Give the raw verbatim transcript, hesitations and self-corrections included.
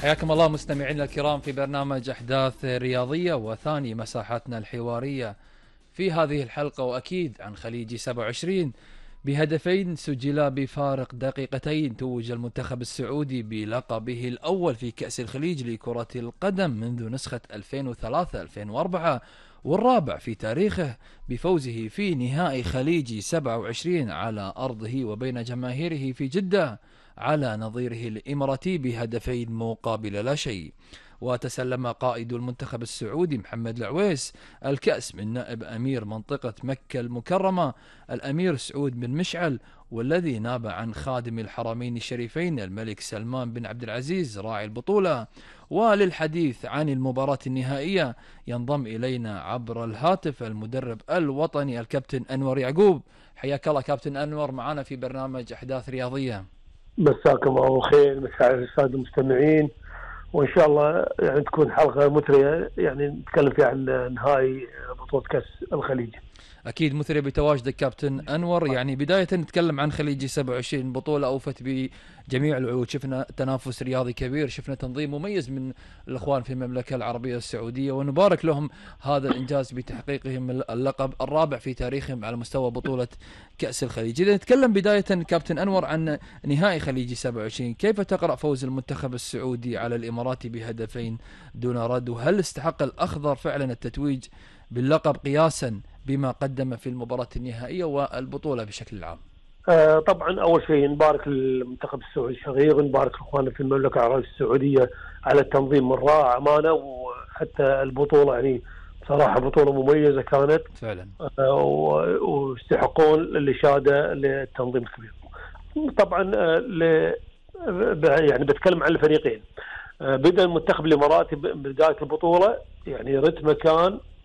حياكم الله مستمعينا الكرام في برنامج أحداث رياضية وثاني مساحاتنا الحوارية في هذه الحلقة، وأكيد عن خليجي سبعة وعشرين. بهدفين سجلا بفارق دقيقتين توج المنتخب السعودي بلقبه الأول في كأس الخليج لكرة القدم منذ نسخة ألفين وثلاثة ألفين وأربعة، والرابع في تاريخه بفوزه في نهائي خليجي سبعة وعشرين على أرضه وبين جماهيره في جدة على نظيره الإماراتي بهدفين مقابل لا شيء. وتسلم قائد المنتخب السعودي محمد العويس الكأس من نائب أمير منطقة مكة المكرمة الأمير سعود بن مشعل، والذي ناب عن خادم الحرمين الشريفين الملك سلمان بن عبد العزيز راعي البطولة. وللحديث عن المباراة النهائية ينضم إلينا عبر الهاتف المدرب الوطني الكابتن أنور يعقوب. حياك الله كابتن أنور معنا في برنامج أحداث رياضية. مساكم الله خير، مساء السادة المستمعين، وإن شاء الله يعني تكون حلقة مثرية، يعني نتكلم فيها عن نهائي بطولة كأس الخليج. أكيد مثري بتواجدك كابتن أنور. يعني بداية نتكلم عن خليجي سبعة وعشرين، بطولة أوفت بجميع الوعود، شفنا تنافس رياضي كبير، شفنا تنظيم مميز من الأخوان في المملكة العربية السعودية، ونبارك لهم هذا الإنجاز بتحقيقهم اللقب الرابع في تاريخهم على مستوى بطولة كأس الخليج. إذا نتكلم بداية كابتن أنور عن نهائي خليجي سبعة وعشرين، كيف تقرأ فوز المنتخب السعودي على الإماراتي بهدفين دون رد؟ وهل استحق الأخضر فعلا التتويج باللقب قياسا بما قدم في المباراة النهائية والبطولة بشكل عام؟ آه طبعا أول شيء نبارك المنتخب السعودي الشقيق، نبارك إخواننا في المملكة العربية السعودية على التنظيم الرائع أمانة، وحتى البطولة يعني صراحة بطولة مميزة كانت فعلا، آه ويستحقون الإشادة للتنظيم الكبير. طبعا آه ل يعني بتكلم عن الفريقين. آه بدأ المنتخب الإماراتي بداية البطولة، يعني رتمه كان